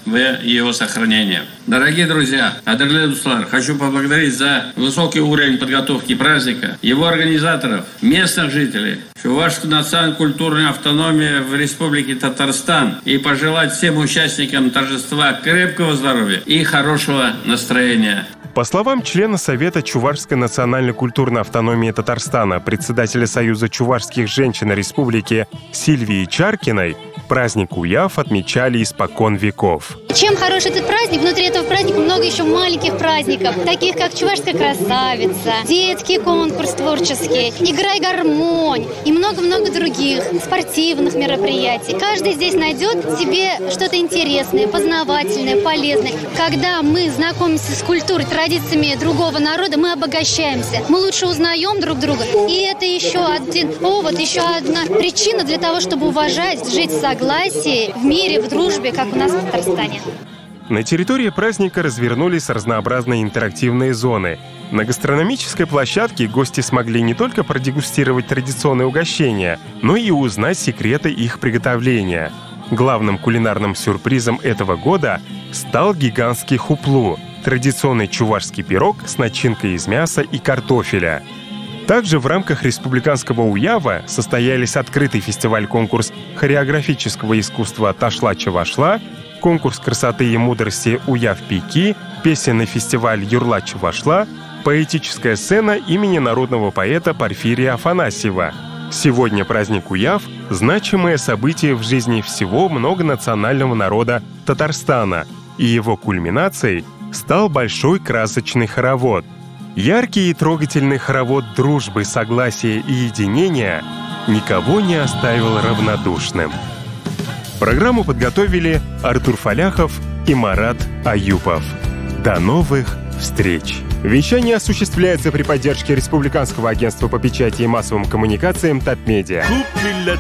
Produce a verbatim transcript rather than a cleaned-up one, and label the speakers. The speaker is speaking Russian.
Speaker 1: в его сохранение. Дорогие друзья, адерле дуслар, хочу поблагодарить за высокий уровень подготовки праздника, его организаторов, местных жителей, Чувашскую национально-культурную автономию в Республике Татарстан и пожелать всем участникам торжества крепкого здоровья и хорошего настроения.
Speaker 2: По словам члена Совета Чувашской национально-культурной автономии Татарстана, председателя Союза чувашских женщин Республики Сильвии Чаркиной, праздник Уяв отмечали испокон веков.
Speaker 3: Чем хорош этот праздник? Внутри этого праздника много еще маленьких праздников, таких как Чувашская красавица, детский конкурс творческий, играй гармонь и много-много других спортивных мероприятий. Каждый здесь найдет себе что-то интересное, познавательное, полезное. Когда мы знакомимся с культурой, традициями другого народа, мы обогащаемся, мы лучше узнаем друг друга. И это еще один повод, еще одна причина для того, чтобы уважать, жить в согласии, в мире, в дружбе, как у нас в Татарстане.
Speaker 2: На территории праздника развернулись разнообразные интерактивные зоны. На гастрономической площадке гости смогли не только продегустировать традиционные угощения, но и узнать секреты их приготовления. Главным кулинарным сюрпризом этого года стал гигантский хуплу – традиционный чувашский пирог с начинкой из мяса и картофеля. Также в рамках республиканского Уява состоялись открытый фестиваль-конкурс хореографического искусства «Ташла-Чавашла», конкурс красоты и мудрости «Уяв-Пики», песенный фестиваль «Юрла-Чавашла», поэтическая сцена имени народного поэта Порфирия Афанасьева. Сегодня праздник Уяв – значимое событие в жизни всего многонационального народа Татарстана, и его кульминацией стал большой красочный хоровод. Яркий и трогательный хоровод дружбы, согласия и единения никого не оставил равнодушным. Программу подготовили Артур Фаляхов и Марат Аюпов. До новых встреч! Вещание осуществляется при поддержке Республиканского агентства по печати и массовым коммуникациям «Татмедиа».